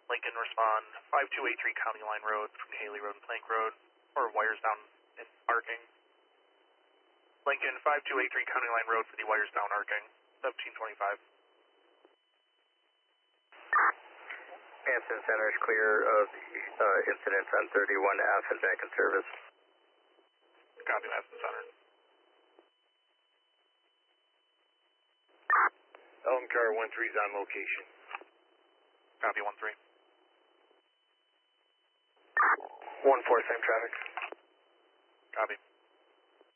Lincoln, respond 5283 County Line Road from Haley Road and Plank Road, or wires down in arcing. Lincoln, 5283 County Line Road for the wires down arcing, 1725. Anson Center is clear of incidents on 31F and back in service. Copy, Madison Center. Elm Car 13 is on location. Copy, 1-3. 1-4, same traffic. Copy.